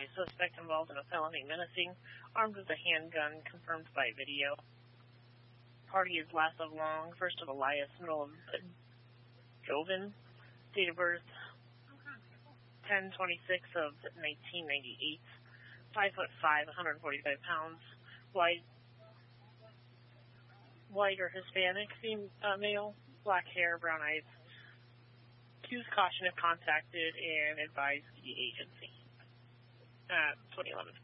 A suspect involved in a felony menacing, armed with a handgun, confirmed by video. Party is last of long, first of Elias, middle of Joven. Date of birth 10/26 of 1998. 5'5", 145 pounds. White or Hispanic male. Black hair, brown eyes. Use caution if contacted and advise the agency. 2011.